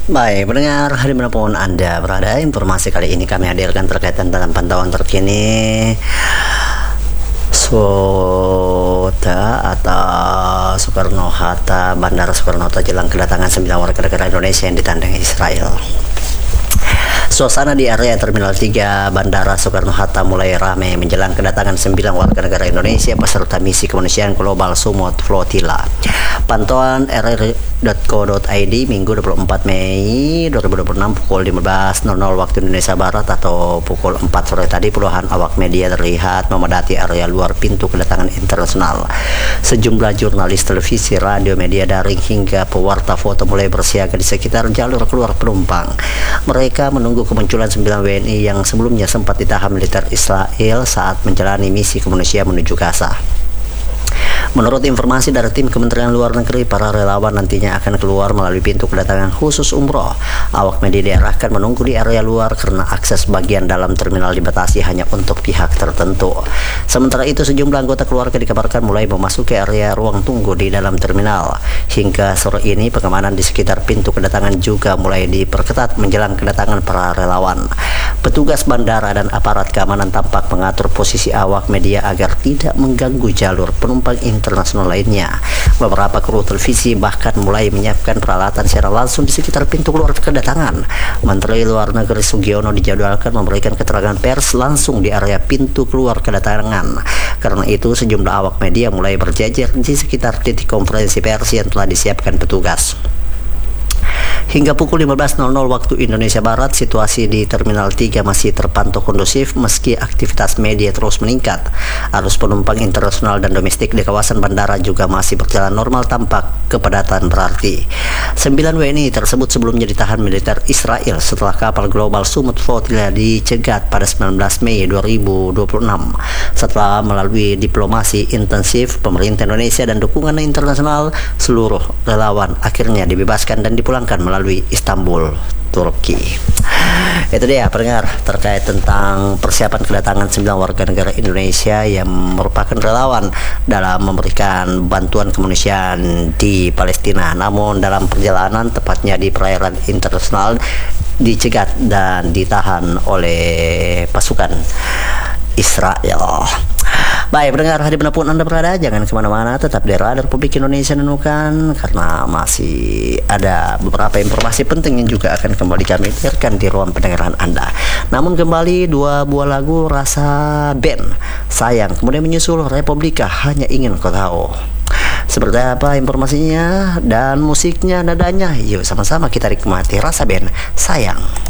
Baik, pendengar dimanapun Anda berada, informasi kali ini kami hadirkan terkait tentang pantauan terkini SOTA atau Soekarno-Hatta, Bandara Soekarno-Hatta jelang kedatangan 9 warga negara Indonesia yang ditandang Israel. Suasana di area Terminal 3 Bandara Soekarno-Hatta mulai ramai menjelang kedatangan 9 warga negara Indonesia peserta misi kemanusiaan global Sumut Flotilla. Pantauan rri.co.id Minggu 24 Mei 2026 pukul 15.00 waktu Indonesia Barat atau pukul 4 sore tadi, puluhan awak media terlihat memadati area luar pintu kedatangan internasional. Sejumlah jurnalis televisi, radio, media daring hingga pewarta foto mulai bersiaga di sekitar jalur keluar penumpang. Mereka menunggu kemunculan 9 WNI yang sebelumnya sempat ditahan militer Israel saat menjalani misi kemanusiaan menuju Gaza. Menurut informasi dari tim Kementerian Luar Negeri, para relawan nantinya akan keluar melalui pintu kedatangan khusus umroh. Awak media diarahkan menunggu di area luar karena akses bagian dalam terminal dibatasi hanya untuk pihak tertentu. Sementara itu, sejumlah anggota keluarga dikabarkan mulai memasuki area ruang tunggu di dalam terminal. Hingga sore ini, pengamanan di sekitar pintu kedatangan juga mulai diperketat menjelang kedatangan para relawan. Petugas bandara dan aparat keamanan tampak mengatur posisi awak media agar tidak mengganggu jalur penumpang internasional lainnya. Beberapa kru televisi bahkan mulai menyiapkan peralatan secara langsung di sekitar pintu keluar kedatangan. Menteri Luar Negeri Sugiono dijadwalkan memberikan keterangan pers langsung di area pintu keluar kedatangan. Karena itu, sejumlah awak media mulai berjejer di sekitar titik konferensi pers yang telah disiapkan petugas. Hingga pukul 15.00 waktu Indonesia Barat, situasi di Terminal 3 masih terpantau kondusif meski aktivitas media terus meningkat. Arus penumpang internasional dan domestik di kawasan bandara juga masih berjalan normal tanpa kepadatan berarti. 9 WNI tersebut sebelumnya ditahan militer Israel setelah kapal global Sumut Flotilla dicegat pada 19 Mei 2026. Setelah melalui diplomasi intensif pemerintah Indonesia dan dukungan internasional, seluruh relawan akhirnya dibebaskan dan dipulangkan melalui Istanbul, Turki. Itu dia pendengar terkait tentang persiapan kedatangan 9 warga negara Indonesia yang merupakan relawan dalam memberikan bantuan kemanusiaan di Palestina. Namun dalam perjalanan, tepatnya di perairan internasional, dicegat dan ditahan oleh pasukan Israel. Baik pendengar, dimanapun Anda berada, jangan kemana-mana, tetap di Radar Republik Indonesia Nunukan, karena masih ada beberapa informasi penting yang juga akan kembali kami hadirkan di ruang pendengaran Anda. Namun kembali, 2 buah lagu rasa band Sayang, kemudian menyusul Republika Hanya Ingin Kau Tahu. Seperti apa informasinya dan musiknya, nadanya? Yuk sama-sama kita nikmati rasa band Sayang.